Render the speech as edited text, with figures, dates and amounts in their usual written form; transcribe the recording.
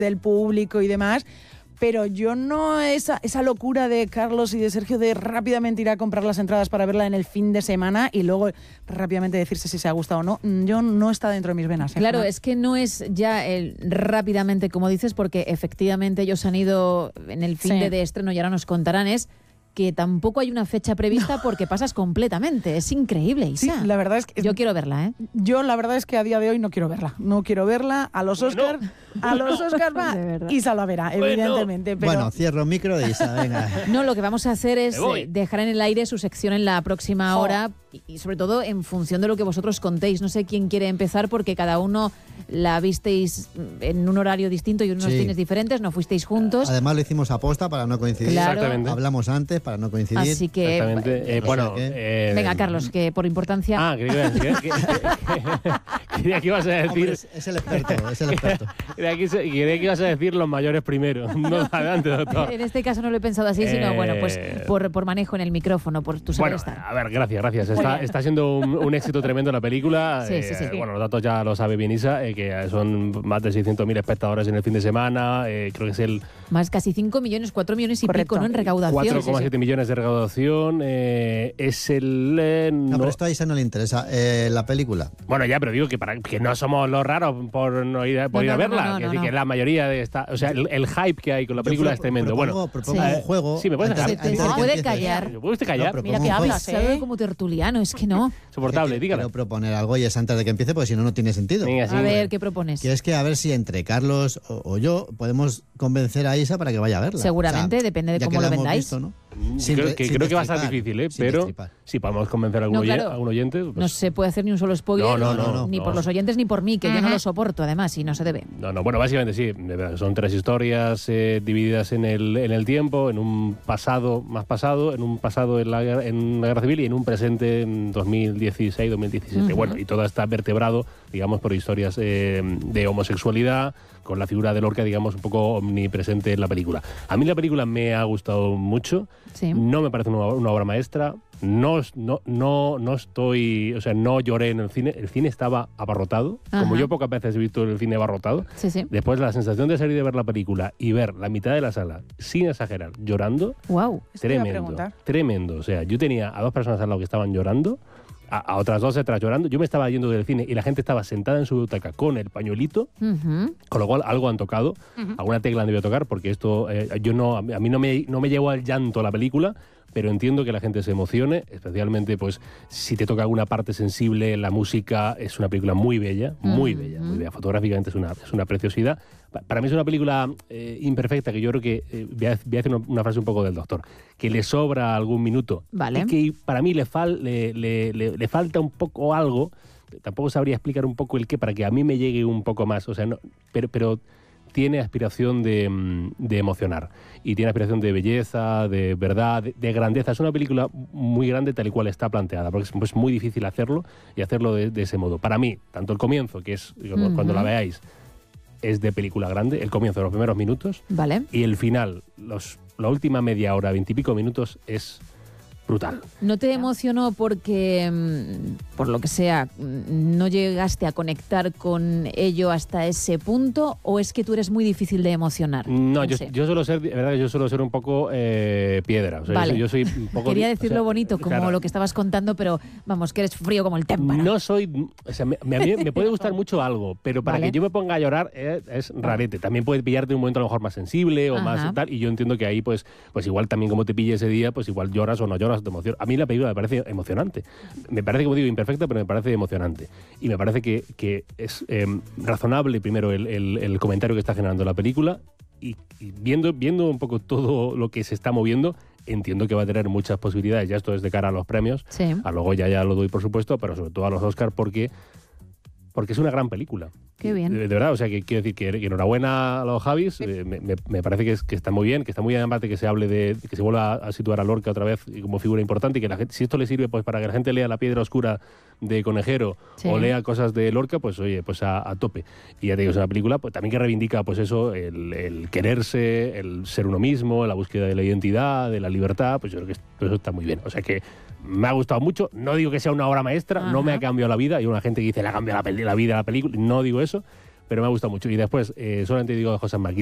del público y demás. Pero yo no, esa locura de Carlos y de Sergio de rápidamente ir a comprar las entradas para verla en el fin de semana y luego rápidamente decirse si se ha gustado o no, yo no está dentro de mis venas. Claro, es que no es ya rápidamente, como dices, porque efectivamente ellos han ido en el fin de estreno y ahora nos contarán, es que tampoco hay una fecha prevista porque pasas completamente. Es increíble, Isa. Sí, la verdad es que... Yo quiero verla, ¿eh? Yo la verdad es que a día de hoy no quiero verla. No quiero verla. A los Oscars va Isa la verá, evidentemente. Pero... Bueno, cierro micro de Isa, venga. No, lo que vamos a hacer es dejar en el aire su sección en la próxima hora y sobre todo en función de lo que vosotros contéis. No sé quién quiere empezar porque cada uno la visteis en un horario distinto y en unos cines diferentes, no fuisteis juntos. Además lo hicimos aposta para no coincidir. Claro. Exactamente. Hablamos antes para no coincidir. Así que, venga, Carlos, que por importancia... Creía que ibas a decir... Hombre, es el experto. Creía que ibas a decir los mayores primero. No, adelante, doctor. En este caso no lo he pensado así, sino bueno, pues por manejo en el micrófono, por tu saber estar. A ver, gracias. Está siendo un éxito tremendo la película. Sí. Bueno, los datos ya lo sabe bien Isa, que son más de 600.000 espectadores en el fin de semana. Creo que es el... Más casi 5 millones, 4 millones y pico, ¿no? En recaudación. 4,7 millones de recaudación. Es el... No, pero esto a Isa no le interesa. La película. Bueno, ya, pero digo que no somos los raros por ir a verla. Que la mayoría de esta... O sea, el hype que hay con la película es tremendo. Propongo un juego. Sí, me puedes dejar. Se puede callar. ¿Me puedes callar? Mira que hablas, como tertuliano, es que no. Soportable, dígalo. Quiero proponer algo y es antes de que empiece, porque si no, no tiene sentido. Venga, a ver, ¿qué propones? Que es que a ver si entre Carlos o yo podemos convencer a Isa para que vaya a verla. Seguramente, depende de cómo lo vendáis. Visto, ¿no? Creo que va a estar difícil, pero si podemos convencer a algún oyente... Pues... No se puede hacer ni un solo spoiler, ni por los oyentes ni por mí, que yo no lo soporto, además, y no se debe. Bueno, básicamente sí. Son 3 historias divididas en el tiempo, en un pasado más pasado, en un pasado en la Guerra Civil y en un presente en 2016-2017. Bueno, y todo está vertebrado, digamos, por historias de homosexualidad, con la figura de Lorca, digamos, un poco omnipresente en la película. A mí la película me ha gustado mucho. Sí. No me parece una obra maestra. No estoy... O sea, no lloré en el cine. El cine estaba abarrotado. Ajá. Como yo pocas veces he visto el cine abarrotado. Sí. Después la sensación de salir de ver la película y ver la mitad de la sala, sin exagerar, llorando. Wow. Tremendo. O sea, yo tenía a 2 personas al lado que estaban llorando, a otras 2 detrás llorando. Yo me estaba yendo del cine y la gente estaba sentada en su butaca con el pañuelito, con lo cual algo han tocado, alguna tecla han debido tocar, porque esto a mí no me llevó al llanto la película, pero entiendo que la gente se emocione, especialmente pues si te toca alguna parte sensible. La música es una película muy bella, muy bella. Fotográficamente es una preciosidad. Para mí es una película imperfecta, que yo creo que voy a decir una frase un poco del doctor, que le sobra algún minuto. Vale. Y que para mí le falta un poco algo. Tampoco sabría explicar un poco el qué para que a mí me llegue un poco más. O sea, no, pero tiene aspiración de emocionar, y tiene aspiración de belleza, de verdad, de grandeza. Es una película muy grande tal y cual está planteada, porque es muy difícil hacerlo, y hacerlo de ese modo. Para mí, tanto el comienzo, que es cuando la veáis, es de película grande, el comienzo, los primeros minutos, vale, y el final, la última media hora, 20 y pico minutos, es brutal. ¿No te emocionó porque, por lo que sea, no llegaste a conectar con ello hasta ese punto, o es que tú eres muy difícil de emocionar? No, yo suelo ser, verdad, yo suelo ser un poco piedra. O sea, vale. yo soy un poco... Quería decirlo bonito, como claro, lo que estabas contando, pero vamos, que eres frío como el témpano. No soy... O sea, me puede gustar mucho algo, pero para que yo me ponga a llorar es rarete. También puede pillarte en un momento a lo mejor más sensible o más tal, y yo entiendo que ahí pues igual también como te pille ese día, pues igual lloras o no lloras de emoción. A mí la película me parece emocionante. Me parece, como digo, imperfecta, pero me parece emocionante. Y me parece que es razonable primero el comentario que está generando la película, y viendo un poco todo lo que se está moviendo, entiendo que va a tener muchas posibilidades. Ya esto es de cara a los premios. Sí. A luego ya lo doy, por supuesto, pero sobre todo a los Oscar, porque es una gran película. Qué bien. De verdad, o sea, que quiero decir que enhorabuena a los Javis. Sí. Me parece que está muy bien, aparte que se hable que se vuelva a situar a Lorca otra vez como figura importante, y que la gente, si esto le sirve pues para que la gente lea La piedra oscura de Conejero, sí, o lea cosas de Lorca, pues oye, pues a tope. Y ya te digo, es una película pues también que reivindica pues eso, el quererse, el ser uno mismo, la búsqueda de la identidad, de la libertad. Pues yo creo que eso está muy bien. O sea que me ha gustado mucho. No digo que sea una obra maestra, no me ha cambiado la vida. Hay una gente que dice le ha cambiado la vida a la película. No digo eso, pero me ha gustado mucho. Y después, solamente digo de José Marquí,